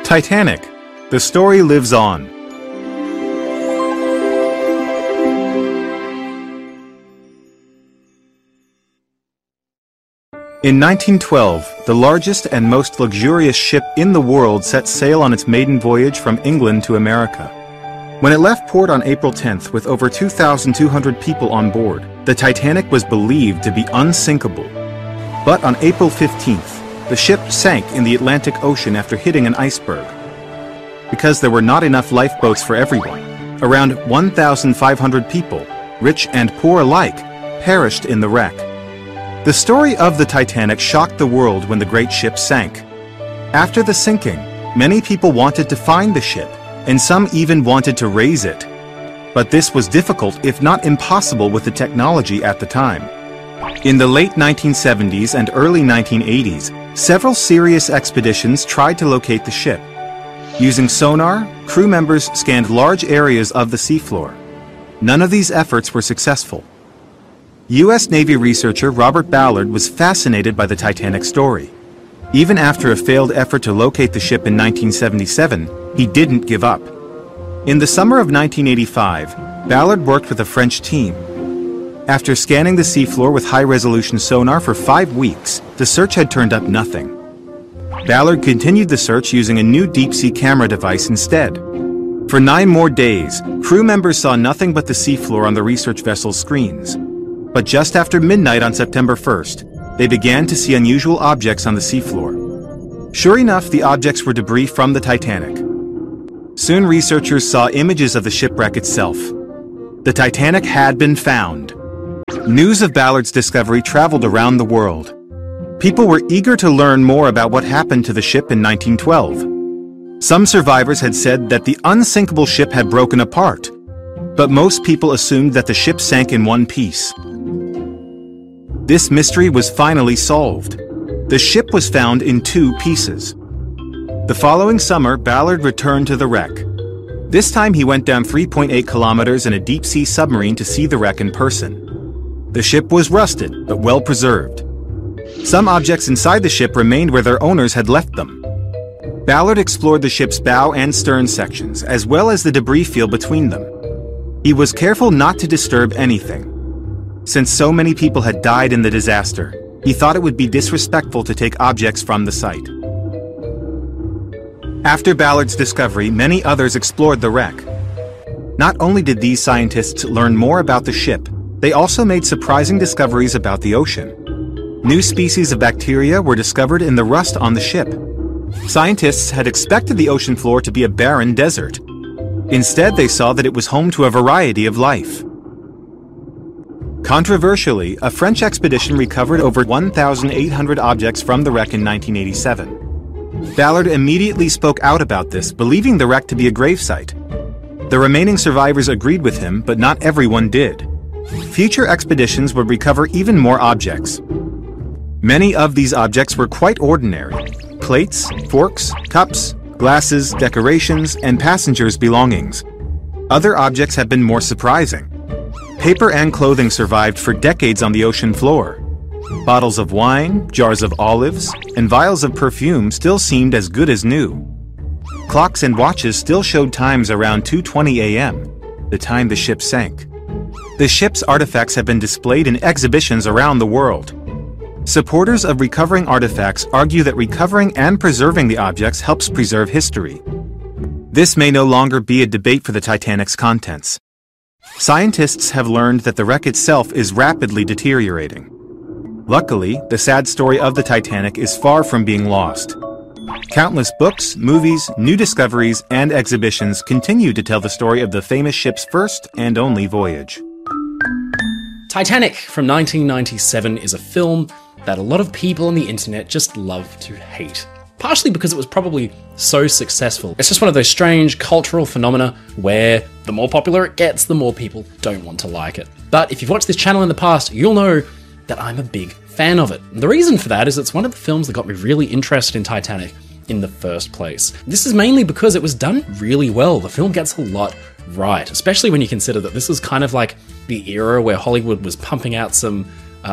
Titanic. The story lives on. In 1912, the largest and most luxurious ship in the world set sail on its maiden voyage from England to America. When it left port on April 10th with over 2,200 people on board, the Titanic was believed to be unsinkable. But on April 15th, the ship sank in the Atlantic Ocean after hitting an iceberg. Because there were not enough lifeboats for everyone, around 1,500 people, rich and poor alike, perished in the wreck. The story of the Titanic shocked the world when the great ship sank. After the sinking, many people wanted to find the ship, and some even wanted to raise it. But this was difficult, if not impossible, with the technology at the time. In the late 1970s and early 1980s, several serious expeditions tried to locate the ship. Using sonar, crew members scanned large areas of the seafloor. None of these efforts were successful. U.S. Navy researcher Robert Ballard was fascinated by the Titanic story. Even after a failed effort to locate the ship in 1977, he didn't give up. In the summer of 1985, Ballard worked with a French team. After scanning the seafloor with high-resolution sonar for 5 weeks, the search had turned up nothing. Ballard continued the search using a new deep-sea camera device instead. For 9 more days, crew members saw nothing but the seafloor on the research vessel's screens. But just after midnight on September 1st, they began to see unusual objects on the seafloor. Sure enough, the objects were debris from the Titanic. Soon researchers saw images of the shipwreck itself. The Titanic had been found. News of Ballard's discovery traveled around the world. People were eager to learn more about what happened to the ship in 1912. Some survivors had said that the unsinkable ship had broken apart, but most people assumed that the ship sank in one piece. This mystery was finally solved. The ship was found in 2 pieces. The following summer, Ballard returned to the wreck. This time he went down 3.8 kilometers in a deep-sea submarine to see the wreck in person. The ship was rusted, but well preserved. Some objects inside the ship remained where their owners had left them. Ballard explored the ship's bow and stern sections, as well as the debris field between them. He was careful not to disturb anything. Since so many people had died in the disaster, he thought it would be disrespectful to take objects from the site. After Ballard's discovery, many others explored the wreck. Not only did these scientists learn more about the ship, they also made surprising discoveries about the ocean. New species of bacteria were discovered in the rust on the ship. Scientists had expected the ocean floor to be a barren desert. Instead, they saw that it was home to a variety of life. Controversially, a French expedition recovered over 1,800 objects from the wreck in 1987. Ballard immediately spoke out about this, believing the wreck to be a gravesite. The remaining survivors agreed with him, but not everyone did. Future expeditions would recover even more objects. Many of these objects were quite ordinary: plates, forks, cups, glasses, decorations, and passengers' belongings. Other objects have been more surprising. Paper and clothing survived for decades on the ocean floor. Bottles of wine, jars of olives, and vials of perfume still seemed as good as new. Clocks and watches still showed times around 2:20 a.m., the time the ship sank. The ship's artifacts have been displayed in exhibitions around the world. Supporters of recovering artifacts argue that recovering and preserving the objects helps preserve history. This may no longer be a debate for the Titanic's contents. Scientists have learned that the wreck itself is rapidly deteriorating. Luckily, the sad story of the Titanic is far from being lost. Countless books, movies, new discoveries, and exhibitions continue to tell the story of the famous ship's first and only voyage. Titanic from 1997 is a film that a lot of people on the internet just love to hate. Partially because it was probably so successful. It's just one of those strange cultural phenomena where the more popular it gets, the more people don't want to like it. But if you've watched this channel in the past, you'll know that I'm a big fan of it. And the reason for that is it's one of the films that got me really interested in Titanic in the first place. This is mainly because it was done really well. The film gets a lot right, especially when you consider that this is kind of like the era where Hollywood was pumping out some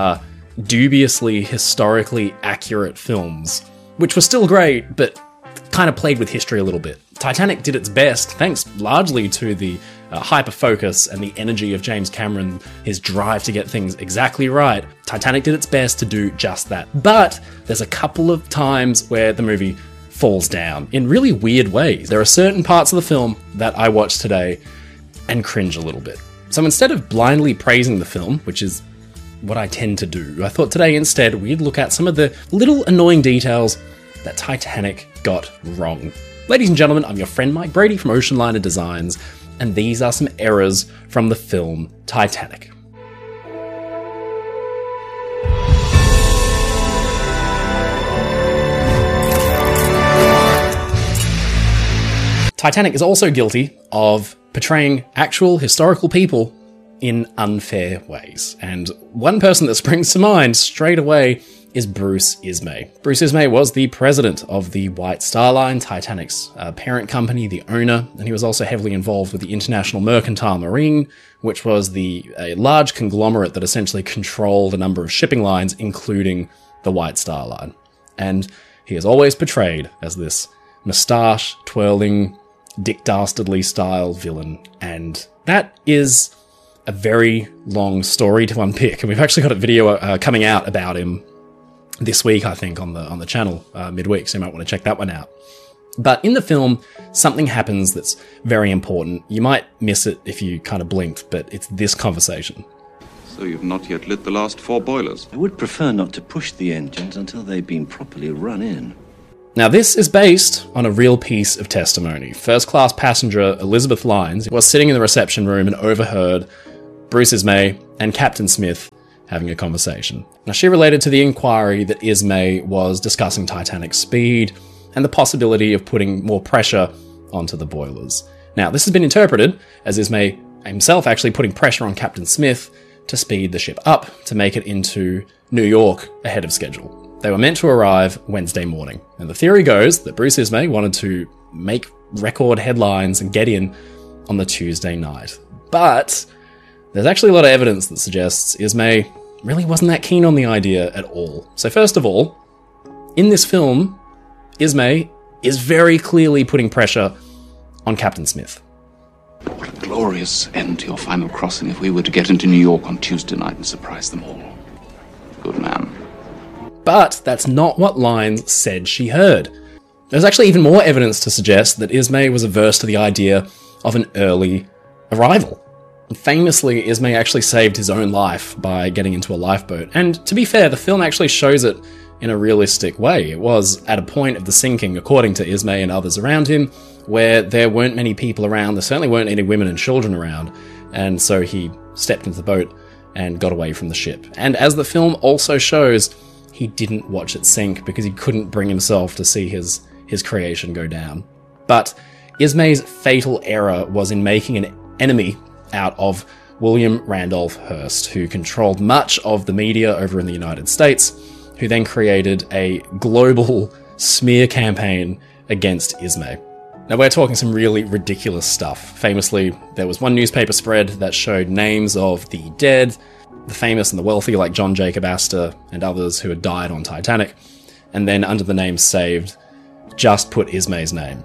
dubiously historically accurate films, which were still great, but kind of played with history a little bit. Titanic did its best, thanks largely to the hyper-focus and the energy of James Cameron, his drive to get things exactly right. Titanic did its best to do just that. But there's a couple of times where the movie falls down in really weird ways. There are certain parts of the film that I watched today and cringe a little bit. So instead of blindly praising the film, which is what I tend to do, I thought today instead we'd look at some of the little annoying details that Titanic got wrong. Ladies and gentlemen, I'm your friend Mike Brady from Ocean Liner Designs, and these are some errors from the film Titanic. Titanic is also guilty of portraying actual historical people in unfair ways. And one person that springs to mind straight away is Bruce Ismay. Bruce Ismay was the president of the White Star Line, Titanic's parent company, the owner, and he was also heavily involved with the International Mercantile Marine, which was a large conglomerate that essentially controlled a number of shipping lines, including the White Star Line. And he is always portrayed as this moustache-twirling, Dick Dastardly style villain, and that is a very long story to unpick, and we've actually got a video coming out about him this week, I think, on the channel midweek, so you might want to check that one out. But in the film, something happens that's very important. You might miss it if you kind of blinked, but it's this conversation. So you've not yet lit the last 4 boilers? I would prefer not to push the engines until they've been properly run in. Now, this is based on a real piece of testimony. First-class passenger Elizabeth Lynes was sitting in the reception room and overheard Bruce Ismay and Captain Smith having a conversation. Now, she related to the inquiry that Ismay was discussing Titanic's speed and the possibility of putting more pressure onto the boilers. Now, this has been interpreted as Ismay himself actually putting pressure on Captain Smith to speed the ship up to make it into New York ahead of schedule. They were meant to arrive Wednesday morning, and the theory goes that Bruce Ismay wanted to make record headlines and get in on the Tuesday night. But there's actually a lot of evidence that suggests Ismay really wasn't that keen on the idea at all. So first of all, in this film, Ismay is very clearly putting pressure on Captain Smith. What a glorious end to your final crossing if we were to get into New York on Tuesday night and surprise them all. Good man. But that's not what Lynes said she heard. There's actually even more evidence to suggest that Ismay was averse to the idea of an early arrival. Famously, Ismay actually saved his own life by getting into a lifeboat. And to be fair, the film actually shows it in a realistic way. It was at a point of the sinking, according to Ismay and others around him, where there weren't many people around. There certainly weren't any women and children around. And so he stepped into the boat and got away from the ship. And as the film also shows, he didn't watch it sink because he couldn't bring himself to see his creation go down. But Ismay's fatal error was in making an enemy out of William Randolph Hearst, who controlled much of the media over in the United States, who then created a global smear campaign against Ismay. Now, we're talking some really ridiculous stuff. Famously, there was one newspaper spread that showed names of the dead, the famous and the wealthy like John Jacob Astor and others who had died on Titanic, and then under the name saved, just put Ismay's name.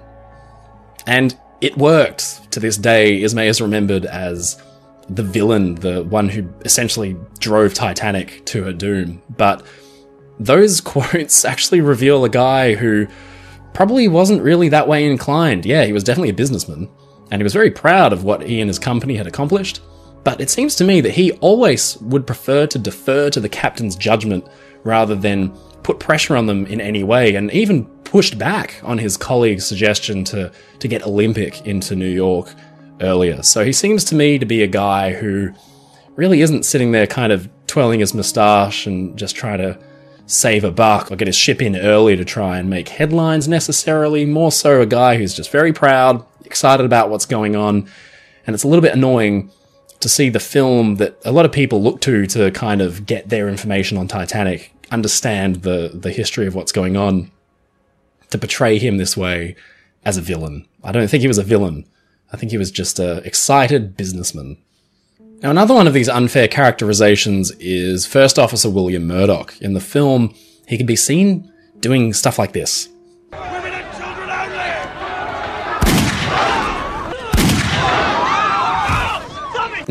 And it worked. To this day, Ismay is remembered as the villain, the one who essentially drove Titanic to her doom. But those quotes actually reveal a guy who probably wasn't really that way inclined. Yeah, he was definitely a businessman, and he was very proud of what he and his company had accomplished. But it seems to me that he always would prefer to defer to the captain's judgment rather than put pressure on them in any way, and even pushed back on his colleague's suggestion to get Olympic into New York earlier. So he seems to me to be a guy who really isn't sitting there kind of twirling his moustache and just trying to save a buck or get his ship in early to try and make headlines necessarily. More so a guy who's just very proud, excited about what's going on, and it's a little bit annoying to see the film that a lot of people look to kind of get their information on Titanic, understand the history of what's going on, to portray him this way as a villain. I don't think he was a villain. I think he was just an excited businessman. Now, another one of these unfair characterizations is First Officer William Murdoch. In the film, he can be seen doing stuff like this. Women and children only!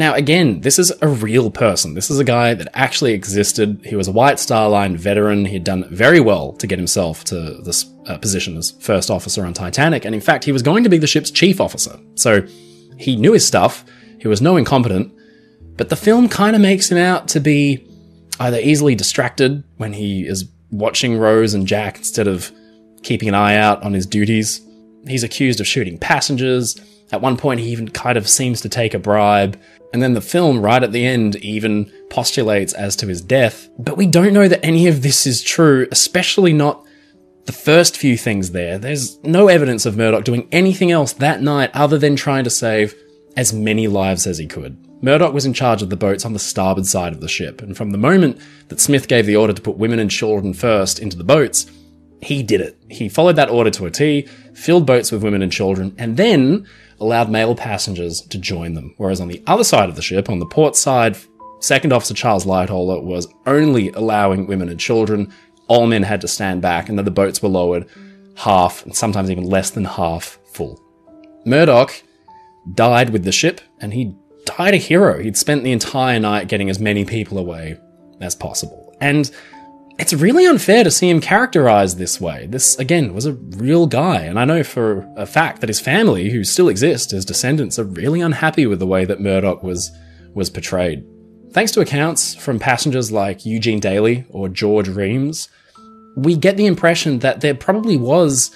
Now, again, this is a real person. This is a guy that actually existed. He was a White Star Line veteran. He'd done very well to get himself to this position as first officer on Titanic. And in fact, he was going to be the ship's chief officer. So he knew his stuff. He was no incompetent. But the film kind of makes him out to be either easily distracted when he is watching Rose and Jack instead of keeping an eye out on his duties. He's accused of shooting passengers. At one point, he even kind of seems to take a bribe. And then the film, right at the end, even postulates as to his death. But we don't know that any of this is true, especially not the first few things there. There's no evidence of Murdoch doing anything else that night other than trying to save as many lives as he could. Murdoch was in charge of the boats on the starboard side of the ship, and from the moment that Smith gave the order to put women and children first into the boats, he did it. He followed that order to a T, filled boats with women and children, and then allowed male passengers to join them. Whereas on the other side of the ship, on the port side, Second Officer Charles Lightoller was only allowing women and children. All men had to stand back, and then the boats were lowered half, and sometimes even less than half full. Murdoch died with the ship, and he died a hero. He'd spent the entire night getting as many people away as possible. And it's really unfair to see him characterized this way. This, again, was a real guy, and I know for a fact that his family, who still exist as descendants, are really unhappy with the way that Murdoch was portrayed. Thanks to accounts from passengers like Eugene Daly or George Reams, we get the impression that there probably was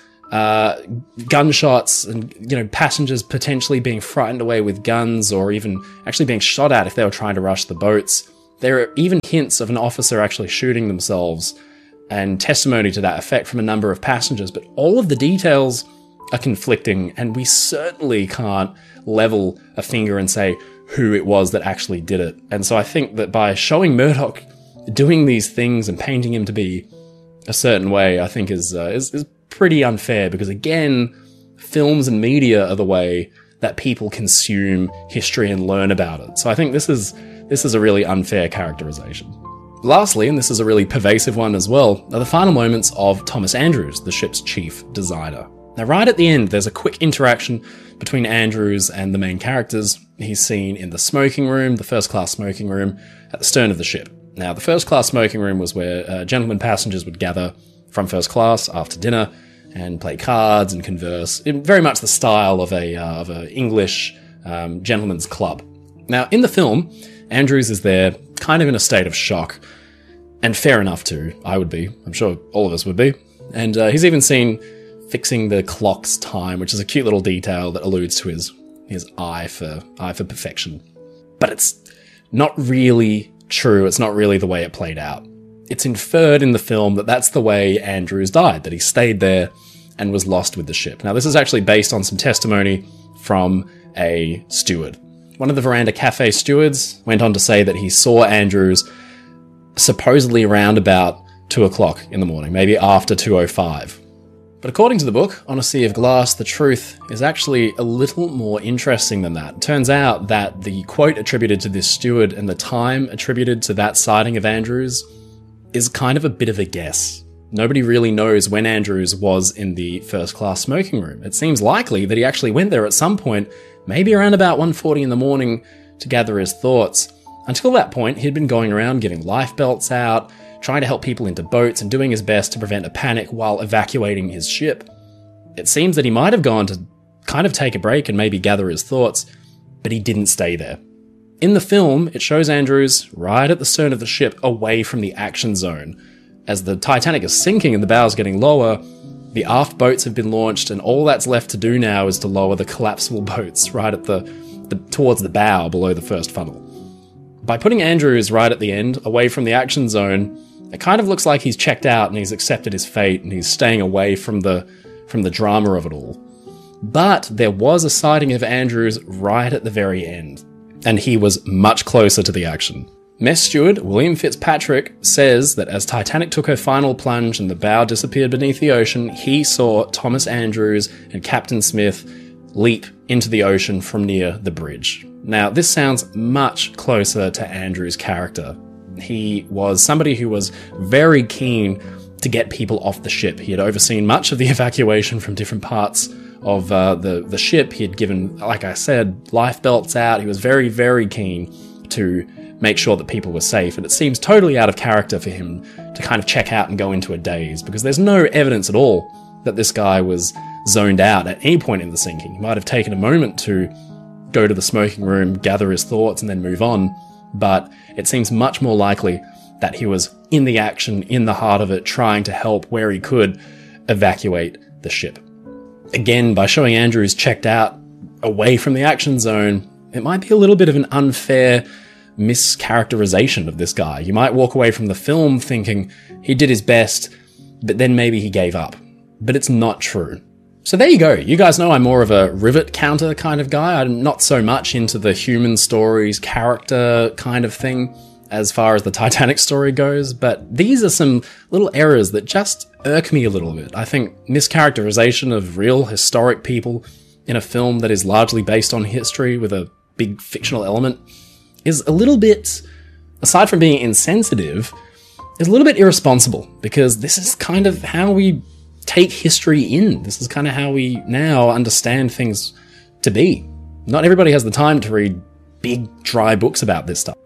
gunshots and, passengers potentially being frightened away with guns or even actually being shot at if they were trying to rush the boats. There are even hints of an officer actually shooting themselves and testimony to that effect from a number of passengers, but all of the details are conflicting, and we certainly can't level a finger and say who it was that actually did it. And so I think that by showing Murdoch doing these things and painting him to be a certain way, I think is pretty unfair, because again, films and media are the way that people consume history and learn about it. So I think this is a really unfair characterization. Lastly, and this is a really pervasive one as well, are the final moments of Thomas Andrews, the ship's chief designer. Now, right at the end, there's a quick interaction between Andrews and the main characters. He's seen in the smoking room, the first-class smoking room, at the stern of the ship. Now, the first-class smoking room was where gentlemen passengers would gather from first class after dinner and play cards and converse, in very much the style of a English gentleman's club. Now, in the film, Andrews is there, kind of in a state of shock, and fair enough too. I would be. I'm sure all of us would be. And he's even seen fixing the clock's time, which is a cute little detail that alludes to his eye for perfection. But it's not really true. It's not really the way it played out. It's inferred in the film that that's the way Andrews died, that he stayed there and was lost with the ship. Now, this is actually based on some testimony from a steward. One of the Veranda Cafe stewards went on to say that he saw Andrews supposedly around about 2 o'clock in the morning, maybe after 2:05. But according to the book, On a Sea of Glass, the truth is actually a little more interesting than that. It turns out that the quote attributed to this steward and the time attributed to that sighting of Andrews is kind of a bit of a guess. Nobody really knows when Andrews was in the first-class smoking room. It seems likely that he actually went there at some point, maybe around about 1:40 in the morning, to gather his thoughts. Until that point, he'd been going around giving life belts out, trying to help people into boats and doing his best to prevent a panic while evacuating his ship. It seems that he might have gone to kind of take a break and maybe gather his thoughts, but he didn't stay there. In the film, it shows Andrews right at the stern of the ship, away from the action zone. As the Titanic is sinking and the bow's getting lower, the aft boats have been launched, and all that's left to do now is to lower the collapsible boats right at towards the bow below the first funnel. By putting Andrews right at the end, away from the action zone, it kind of looks like he's checked out and he's accepted his fate and he's staying away from the drama of it all. But there was a sighting of Andrews right at the very end, and he was much closer to the action. Mess steward William Fitzpatrick says that as Titanic took her final plunge and the bow disappeared beneath the ocean, he saw Thomas Andrews and Captain Smith leap into the ocean from near the bridge. Now, this sounds much closer to Andrews' character. He was somebody who was very keen to get people off the ship. He had overseen much of the evacuation from different parts of the ship. He had given, like I said, life belts out. He was very, very keen to make sure that people were safe, and it seems totally out of character for him to kind of check out and go into a daze, because there's no evidence at all that this guy was zoned out at any point in the sinking. He might have taken a moment to go to the smoking room, gather his thoughts, and then move on, but it seems much more likely that he was in the action, in the heart of it, trying to help where he could evacuate the ship. Again, by showing Andrews checked out away from the action zone, it might be a little bit of an unfair mischaracterization of this guy. You might walk away from the film thinking he did his best, but then maybe he gave up. But it's not true. So there you go. You guys know I'm more of a rivet counter kind of guy. I'm not so much into the human stories, character kind of thing as far as the Titanic story goes, but these are some little errors that just irk me a little bit. I think mischaracterization of real historic people in a film that is largely based on history with a big fictional element is a little bit, aside from being insensitive, is a little bit irresponsible, because this is kind of how we take history in. This is kind of how we now understand things to be. Not everybody has the time to read big, dry books about this stuff.